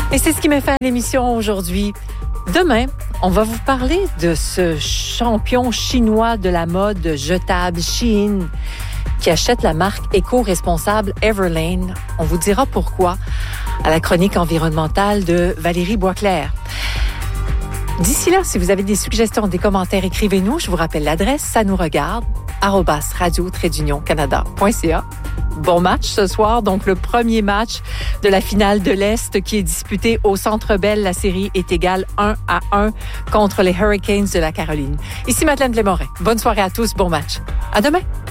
Et c'est ce qui met fin à l'émission aujourd'hui. Demain, on va vous parler de ce champion chinois de la mode jetable Shein qui achète la marque éco-responsable Everlane. On vous dira pourquoi à la chronique environnementale de Valérie Boisclair. D'ici là, si vous avez des suggestions, des commentaires, écrivez-nous. Je vous rappelle l'adresse, ça nous regarde, @radio-canada.ca. Bon match ce soir, donc le premier match de la finale de l'Est qui est disputé au Centre Bell. La série est égale 1-1 contre les Hurricanes de la Caroline. Ici Madeleine Blémorin. Bonne soirée à tous, bon match. À demain.